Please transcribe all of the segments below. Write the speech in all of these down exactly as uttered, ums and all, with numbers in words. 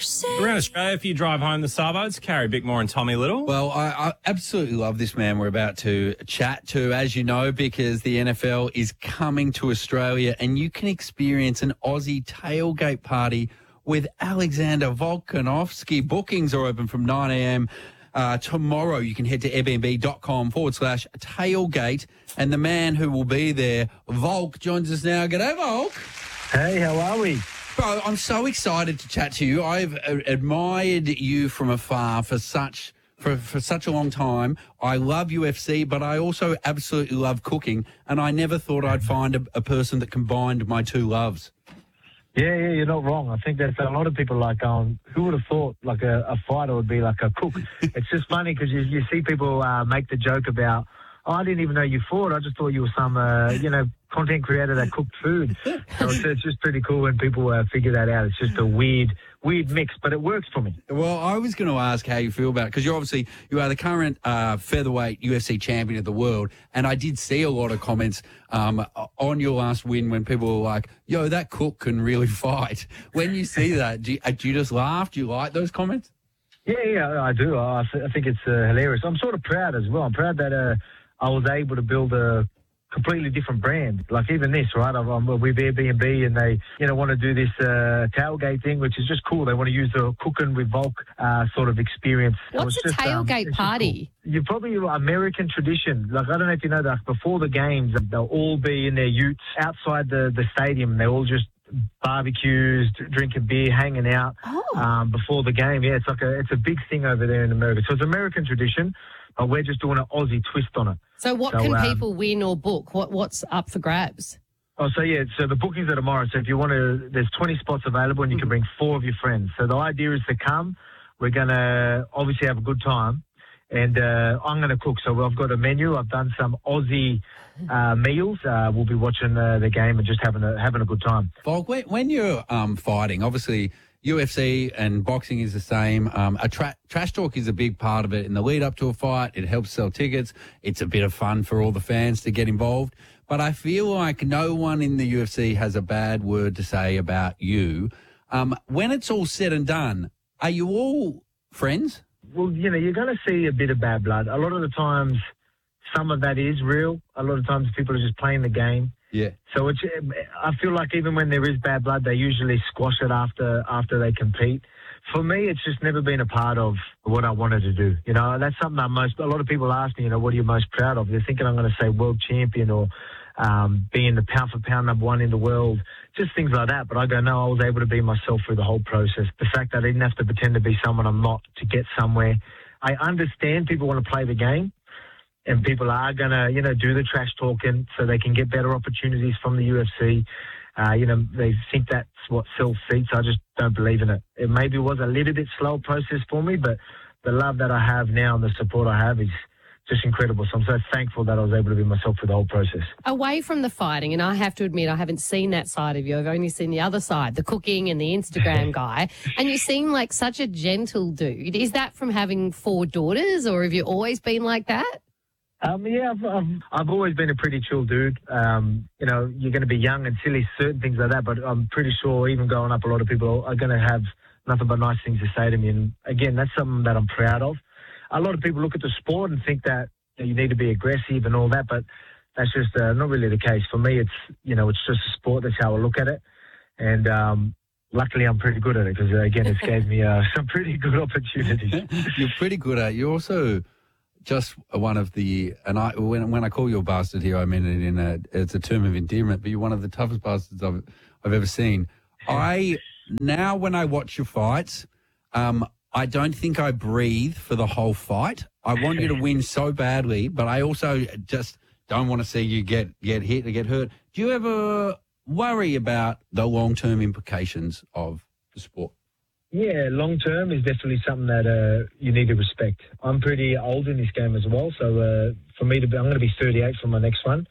Around Australia, if you drive home the suburbs, Carrie Bickmore and Tommy Little. Well, I, I absolutely love this man we're about to chat to, as you know, because the N F L is coming to Australia and you can experience an Aussie tailgate party with Alexander Volkanovski. Bookings are open from nine a.m. Uh, tomorrow. You can head to airbnb.com forward slash tailgate. And the man who will be there, Volk, joins us now. G'day, Volk. Hey, how are we? Bro, I'm so excited to chat to you. I've uh, admired you from afar for such for, for such a long time. I love U F C, but I also absolutely love cooking, and I never thought I'd find a, a person that combined my two loves. Yeah, yeah, you're not wrong. I think that a lot of people like, um, who would have thought like a, a fighter would be like a cook? It's just funny because you, you see people uh, make the joke about, oh, I didn't even know you fought. I just thought you were some, uh, you know, content creator that cooked food. So it's, it's just pretty cool when people uh, figure that out. It's just a weird, weird mix, but it works for me. Well, I was going to ask how you feel about it because you're obviously you are the current uh, featherweight U F C champion of the world, and I did see a lot of comments um, on your last win when people were like, "Yo, that cook can really fight." When you see that, do you, do you just laugh? Do you like those comments? Yeah, yeah, I do. I, th- I think it's uh, hilarious. I'm sort of proud as well. I'm proud that uh, I was able to build a completely different brand. Like even this, right? I'm, I'm with Airbnb and they, you know, want to do this uh, tailgate thing, which is just cool. They want to use the cooking with Volk uh, sort of experience. What's so a just, tailgate um, party? Cool. You're probably American tradition. Like, I don't know if you know that before the games, they'll all be in their utes outside the, the stadium. They all just barbecues, drinking beer, hanging out oh. um, before the game. Yeah, it's like a, it's a big thing over there in America. So it's American tradition, but we're just doing an Aussie twist on it. So what so, can um, people win or book? What What's up for grabs? Oh, so yeah, so the bookings are tomorrow. So if you want to, there's twenty spots available and you can bring four of your friends. So the idea is to come. We're going to obviously have a good time. And uh, I'm going to cook. So I've got a menu. I've done some Aussie uh, meals. Uh, we'll be watching uh, the game and just having a, having a good time. Volk, when, when you're um, fighting, obviously U F C and boxing is the same. Um, a tra- trash talk is a big part of it in the lead up to a fight. It helps sell tickets. It's a bit of fun for all the fans to get involved. But I feel like no one in the U F C has a bad word to say about you. Um, when it's all said and done, are you all friends? Well, you know, you're going to see a bit of bad blood. A lot of the times, some of that is real. A lot of times people are just playing the game. Yeah. So it's, I feel like even when there is bad blood, they usually squash it after after they compete. For me, it's just never been a part of what I wanted to do. You know, that's something I'm most, a lot of people ask me, you know, what are you most proud of? They're thinking I'm going to say world champion or um, being the pound for pound number one in the world, just things like that. But I go, no, I was able to be myself through the whole process. The fact that I didn't have to pretend to be someone I'm not to get somewhere. I understand people want to play the game. And people are going to, you know, do the trash talking so they can get better opportunities from the U F C. Uh, you know, they think that's what sells seats. I just don't believe in it. It maybe was a little bit slow process for me, but the love that I have now and the support I have is just incredible. So I'm so thankful that I was able to be myself through the whole process. Away from the fighting, and I have to admit I haven't seen that side of you. I've only seen the other side, the cooking and the Instagram guy. And you seem like such a gentle dude. Is that from having four daughters, or have you always been like that? Um, yeah, I've, I've, I've always been a pretty chill dude. Um, you know, you're going to be young and silly, certain things like that, but I'm pretty sure even growing up, a lot of people are going to have nothing but nice things to say to me. And again, that's something that I'm proud of. A lot of people look at the sport and think that you need to be aggressive and all that, but that's just uh, not really the case. For me, it's, you know, it's just a sport. That's how I look at it. And um, luckily, I'm pretty good at it because, uh, again, it's gave me uh, some pretty good opportunities. You're pretty good at it. You're also just one of the, and I when when I call you a bastard here, I mean it in a, it's a term of endearment, but you're one of the toughest bastards I've, I've ever seen. I, now when I watch your fights, um, I don't think I breathe for the whole fight. I want you to win so badly, but I also just don't want to see you get, get hit or get hurt. Do you ever worry about the long-term implications of the sport? Yeah, long term is definitely something that uh, you need to respect. I'm pretty old in this game as well, so uh, for me to be, I'm going to be thirty-eight for my next one,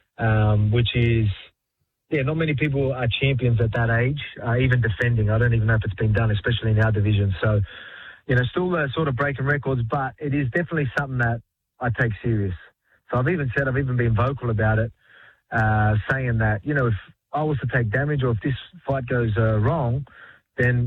um, which is, yeah, not many people are champions at that age, uh, even defending. I don't even know if it's been done, especially in our division. So, you know, still uh, sort of breaking records, but it is definitely something that I take serious. So I've even said, I've even been vocal about it, uh, saying that, you know, if I was to take damage or if this fight goes uh, wrong, then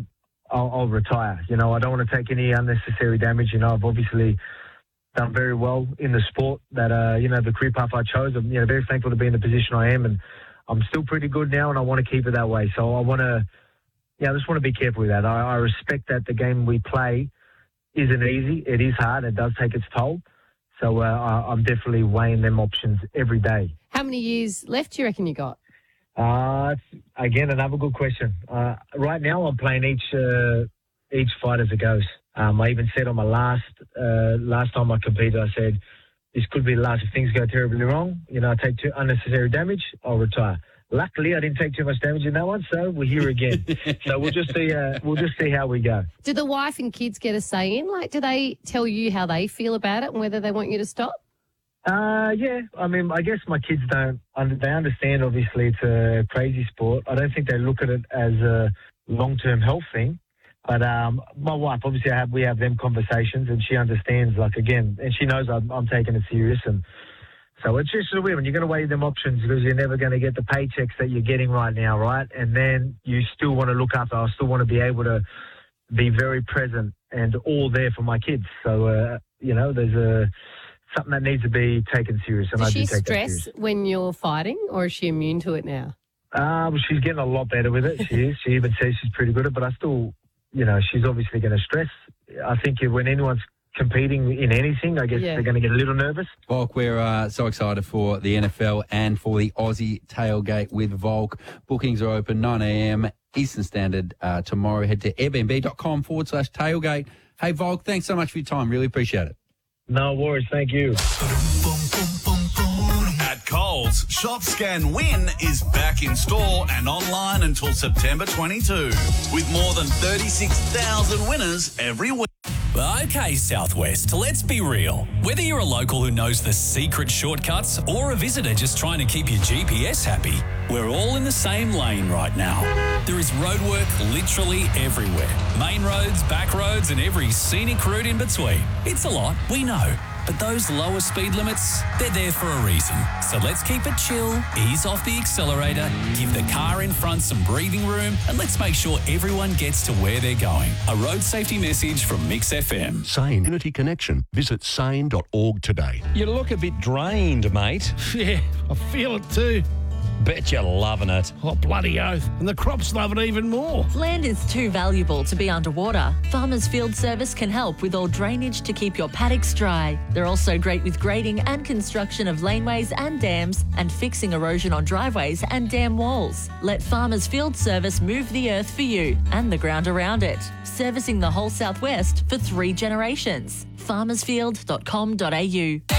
I'll, I'll retire. You know, I don't want to take any unnecessary damage. You know, I've obviously done very well in the sport that, uh, you know, the career path I chose. I'm, you know, very thankful to be in the position I am, and I'm still pretty good now, and I want to keep it that way. So I want to, yeah, I just want to be careful with that. I, I respect that the game we play isn't easy. It is hard. It does take its toll. So uh, I, I'm definitely weighing them options every day. How many years left do you reckon you got? Uh, it's, again, another good question. Uh, right now, I'm playing each uh, each fight as it goes. Um, I even said on my last uh, last time I competed, I said, this could be the last. If things go terribly wrong, you know, I take too unnecessary damage, I'll retire. Luckily, I didn't take too much damage in that one, so we're here again. So we'll just see. Uh, we'll just see how we go. Do the wife and kids get a say in? Like, do they tell you how they feel about it and whether they want you to stop? Uh, yeah. I mean, I guess my kids don't. They understand. Obviously, it's a crazy sport. I don't think they look at it as a long-term health thing. But um, my wife, obviously, I have, we have them conversations, and she understands. Like again, and she knows I'm, I'm taking it serious, and so it's just weird when you're going to weigh them options because you're never going to get the paychecks that you're getting right now, right? And then you still want to look after. I still want to be able to be very present and all there for my kids. So uh, you know, there's a something that needs to be taken serious, and Does I she do take that stress serious. when you're fighting, or is she immune to it now? Um, she's getting a lot better with it. She is. She even says she's pretty good at it, but I still, you know, she's obviously going to stress. I think when anyone's competing in anything, I guess Yeah. they're going to get a little nervous. Volk, we're uh, so excited for the N F L and for the Aussie tailgate with Volk. Bookings are open nine a.m. Eastern Standard uh, tomorrow. Head to airbnb.com forward slash tailgate. Hey, Volk, thanks so much for your time. Really appreciate it. No worries. Thank you. At Coles, Shop Scan Win is back in store and online until September twenty-second, with more than thirty-six thousand winners every week. Okay, Southwest, let's be real. Whether you're a local who knows the secret shortcuts or a visitor just trying to keep your G P S happy, we're all in the same lane right now. There is roadwork literally everywhere. Main roads, back roads, and every scenic route in between. It's a lot, we know. But those lower speed limits, they're there for a reason. So let's keep it chill, ease off the accelerator, give the car in front some breathing room, and let's make sure everyone gets to where they're going. A road safety message from Mix F M. Sane Unity Connection. Visit sane dot org today. You look a bit drained, mate. Yeah, I feel it too. Bet you're loving it. Oh, bloody oath. And the crops love it even more. Land is too valuable to be underwater. Farmers Field Service can help with all drainage to keep your paddocks dry. They're also great with grading and construction of laneways and dams and fixing erosion on driveways and dam walls. Let Farmers Field Service move the earth for you and the ground around it. Servicing the whole southwest for three generations. farmersfield dot com dot a u